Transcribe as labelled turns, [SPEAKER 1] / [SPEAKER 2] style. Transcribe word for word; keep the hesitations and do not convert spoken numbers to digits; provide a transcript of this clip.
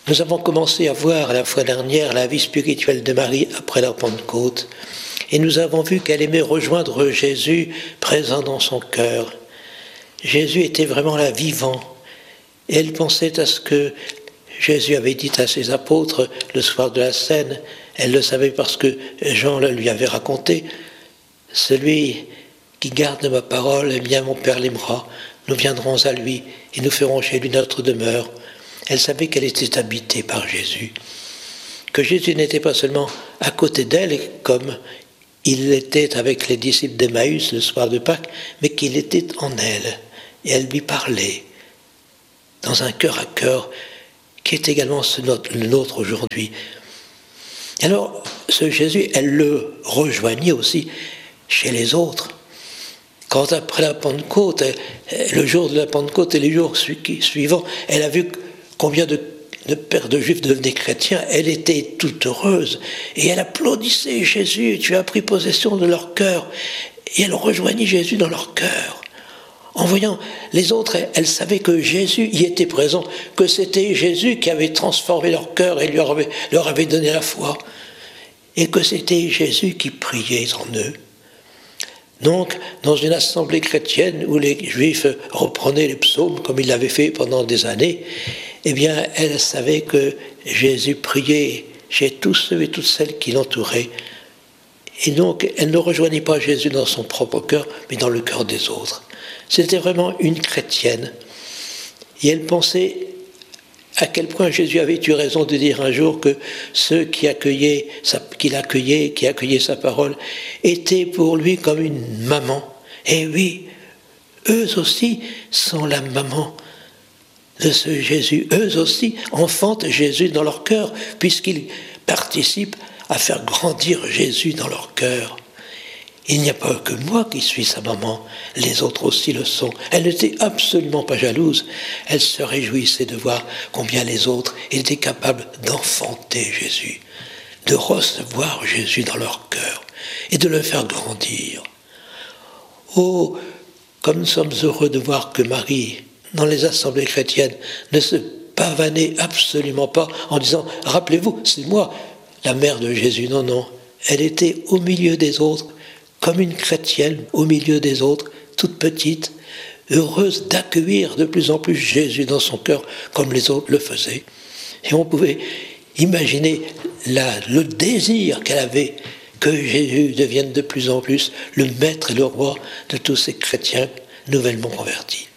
[SPEAKER 1] Nous avons commencé à voir la fois dernière la vie spirituelle de Marie après la Pentecôte, et nous avons vu qu'elle aimait rejoindre Jésus présent dans son cœur. Jésus était vraiment là, vivant, et elle pensait à ce que Jésus avait dit à ses apôtres le soir de la scène. Elle le savait parce que Jean le lui avait raconté. « Celui qui garde ma parole, eh bien mon Père l'aimera. Nous viendrons à lui et nous ferons chez lui notre demeure. » Elle savait qu'elle était habitée par Jésus, que Jésus n'était pas seulement à côté d'elle, comme il l'était avec les disciples d'Emmaüs le soir de Pâques, mais qu'il était en elle, et elle lui parlait, dans un cœur à cœur, qui est également le nôtre aujourd'hui. Alors, ce Jésus, elle le rejoignait aussi chez les autres. Quand après la Pentecôte, le jour de la Pentecôte et les jours suivants, elle a vu combien de, de pères de juifs devenaient chrétiens, elle était toute heureuse. Et elle applaudissait Jésus, tu as pris possession de leur cœur. Et elle rejoignit Jésus dans leur cœur. En voyant les autres, elle savait que Jésus y était présent, que c'était Jésus qui avait transformé leur cœur et leur avait, leur avait donné la foi. Et que c'était Jésus qui priait en eux. Donc, dans une assemblée chrétienne où les Juifs reprenaient les psaumes comme ils l'avaient fait pendant des années, eh bien, elle savait que Jésus priait chez tous ceux et toutes celles qui l'entouraient. Et donc, elle ne rejoignait pas Jésus dans son propre cœur, mais dans le cœur des autres. C'était vraiment une chrétienne. Et elle pensait à quel point Jésus avait eu raison de dire un jour que ceux qui accueillaient, sa, qui l'accueillaient, qui accueillaient sa parole, étaient pour lui comme une maman. Et oui, eux aussi sont la maman de ce Jésus. Eux aussi enfantent Jésus dans leur cœur, puisqu'ils participent à faire grandir Jésus dans leur cœur. Il n'y a pas que moi qui suis sa maman, les autres aussi le sont. Elle n'était absolument pas jalouse. Elle se réjouissait de voir combien les autres étaient capables d'enfanter Jésus, de recevoir Jésus dans leur cœur et de le faire grandir. Oh, comme nous sommes heureux de voir que Marie, dans les assemblées chrétiennes, ne se pavanait absolument pas en disant « Rappelez-vous, c'est moi, la mère de Jésus. » Non, non, elle était au milieu des autres, comme une chrétienne au milieu des autres, toute petite, heureuse d'accueillir de plus en plus Jésus dans son cœur, comme les autres le faisaient. Et on pouvait imaginer la, le désir qu'elle avait que Jésus devienne de plus en plus le maître et le roi de tous ces chrétiens nouvellement convertis.